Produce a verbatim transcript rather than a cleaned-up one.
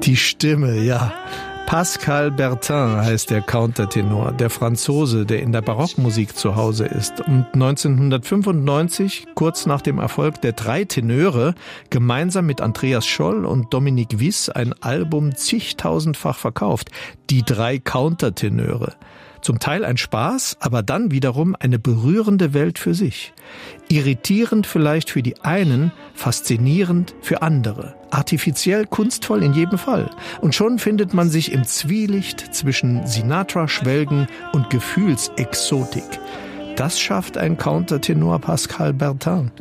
Die Stimme, ja. Pascal Bertin heißt der Countertenor, der Franzose, der in der Barockmusik zu Hause ist und neunzehnhundertfünfundneunzig, kurz nach dem Erfolg der drei Tenöre, gemeinsam mit Andreas Scholl und Dominique Wiss ein Album zigtausendfach verkauft. Die drei Countertenöre. Zum Teil ein Spaß, aber dann wiederum eine berührende Welt für sich. Irritierend vielleicht für die einen, faszinierend für andere. Artifiziell, kunstvoll in jedem Fall. Und schon findet man sich im Zwielicht zwischen Sinatra-Schwelgen und Gefühlsexotik. Das schafft ein Countertenor Pascal Bertin.